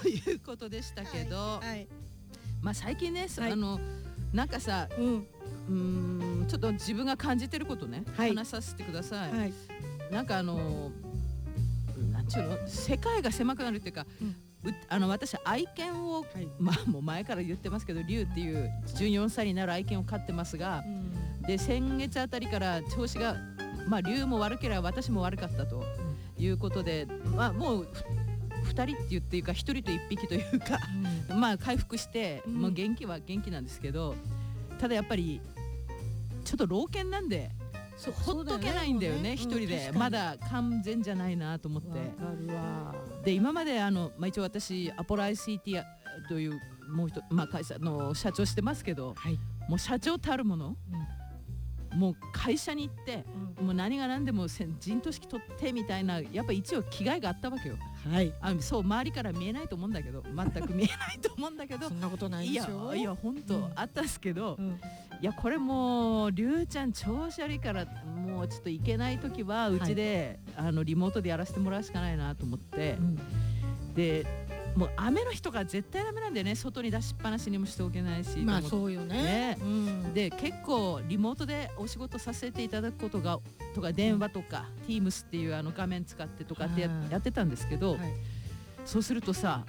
いうことでしたけど、 はいはい、 まあ最近ね、 はい、 なんかさ、ちょっと自分が感じてることね、はい、話させてください。はい、なんかなんちゅうの、世界が狭くなるっていうか、私愛犬を、まあもう前から言ってますけど、リュウっていう14歳になる愛犬を飼ってますが、で先月あたりから調子が、まあリュウも悪ければ私も悪かったということで、まあもう2人って言っていうか1人と1匹というか、まあ回復して、もう元気は元気なんですけど、ただやっぱりちょっと老犬なんでほっとけないんだよね、一人で。まだ完全じゃないなと思って。で今までまあ、一応私アポロ ICT というもう一つ、まあ、会社の社長してますけど、はい、もう社長たるもの、もう会社に行って、もう何が何でも陣頭指揮取ってみたいな、やっぱ一応気概があったわけよ。はい、そう周りから見えないと思うんだけど、全く見えないと思うんだけどそんなことないでしょ。 いや本当、あったんですけど、いやこれもうりゅうちゃん調子悪いから、もうちょっと行けない時はうちで、リモートでやらせてもらうしかないなと思って、でもう雨の日とか絶対ダメなんだよね、外に出しっぱなしにもしておけないし。 まあそうよね。 で結構リモートでお仕事させていただくことがとか、電話とか Teams っていう画面使ってとかってやってたんですけど、そうするとさ、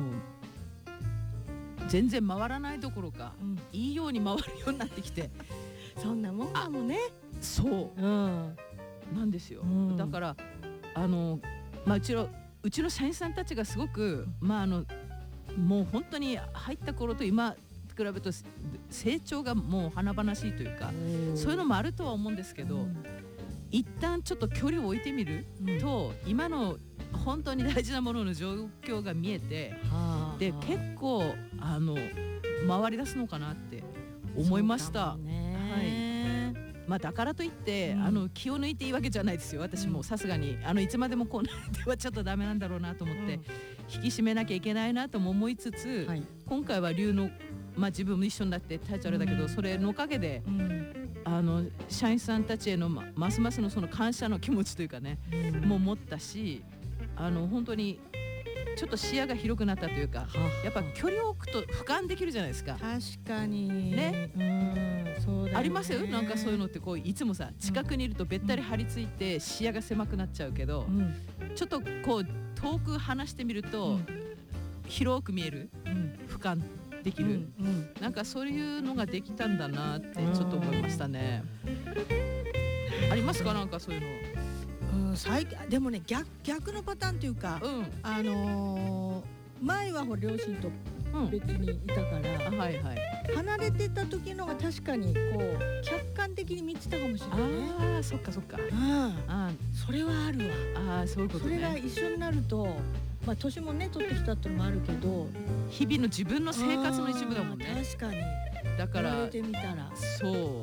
全然回らないどころか、いいように回るようになってきてそんなもんだもんね。 そう、なんですよ。だからまあうちの社員さんたちがすごく、まあもう本当に入った頃と今比べると成長がもう華々しいというか、そういうのもあるとは思うんですけど、一旦ちょっと距離を置いてみると、今の本当に大事なものの状況が見えて、で結構回り出すのかなって思いました。まあ、だからといって、気を抜いていいわけじゃないですよ。私もさすがにいつまでもこうなってはちょっとダメなんだろうなと思って、引き締めなきゃいけないなとも思いつつ、今回は龍の、まあ、自分も一緒になってタイトルだけど、それのおかげで、社員さんたちへのますますのその感謝の気持ちというかね、もう持ったし、本当にちょっと視野が広くなったというか、やっぱ距離を置くと俯瞰できるじゃないですか。 確かにね、 そうだよね。 ありますよ。なんかそういうのってこういつもさ、近くにいるとべったり張り付いて視野が狭くなっちゃうけど、ちょっとこう遠く離してみると、広く見える、俯瞰できる、なんかそういうのができたんだなってちょっと思いましたね。ありますか、なんかそういうの。 でもね、逆のパターンというか、前は両親と別にいたから、離れてた時のが確かにこう客観的に見てたかもしれないね。 そっかそっか。 それはあるわ。 そういうことね。 それが一緒になると、まあ年もね取ってきたってのもあるけど、 日々の自分の生活の一部だもんね。 確かに。 だから言われてみたら、 そう。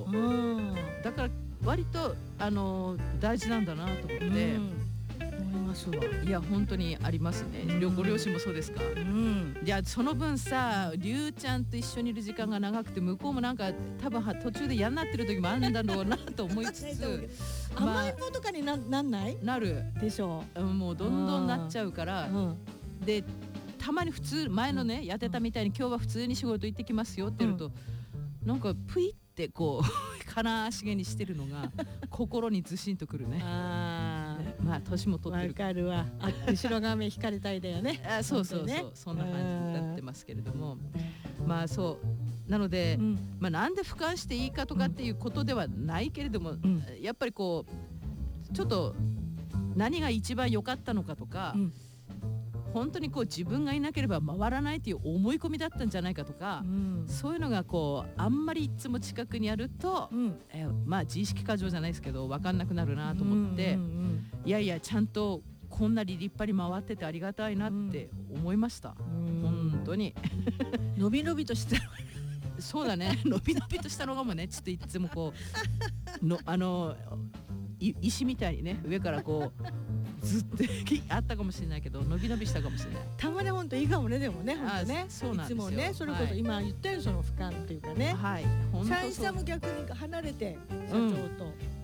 だから割と大事なんだなと思って、 思いますわ。 いや本当にありますね。ご両親もそうですか。じゃあその分さ、りゅうちゃんと一緒にいる時間が長くて、向こうもなんか多分途中で嫌になってる時もあるんだろうなと思いつつ甘えん坊とかになんない？ なるでしょう。 もうどんどんなっちゃうから、でたまに普通前のね、やってたみたいに今日は普通に仕事行ってきますよって言うと、なんかプイってこう悲しげにしてるのが心にずしんとくるね。まあ年も取ってる。 わかるわ。後ろ髪引かれたいだよね。 そうそうそう、そんな感じになってますけれども、まあそうなので、まあなんで俯瞰していいかとかっていうことではないけれども、やっぱりこうちょっと何が一番良かったのかとか、本当にこう自分がいなければ回らないという思い込みだったんじゃないかとか、そういうのがこうあんまりいつも近くにあると、まあ自意識過剰じゃないですけど分かんなくなるなと思って、いやいやちゃんとこんなに立派に回っててありがたいなって思いました。本当にのびのびとしたそうだね、のびのびとしたのがもね、ちょっといつもこうの石みたいにね、上からこうずっとあったかもしれないけど、伸び伸びしたかもしれない。 たまに本当いいかもね。でもね、本当ね、 そうなんですよ。 いつもね、それこそ今言ったようにその俯瞰っていうかね、 はい、 社員さんも逆に離れて社長と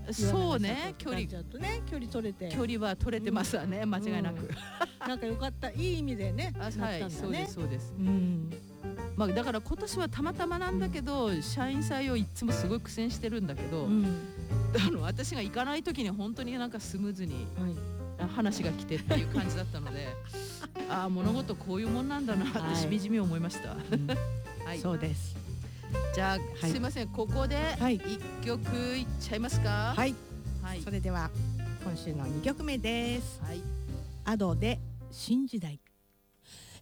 そうね、距離ちょっとね、距離取れて、 距離は取れてますわね、間違いなく。 なんか良かった、いい意味でね。 はい、そうですそうです。まあだから今年はたまたまなんだけど、社員採用いつもすごい苦戦してるんだけど、私が行かない時に本当になんかスムーズに話が来てっていう感じだったので、ああ物事こういうもんなんだなってしみじみ思いました。 はい、そうです。 じゃあすいません、ここで一曲いっちゃいますか。 はい。それでは今週の2曲目です。アドで新時代。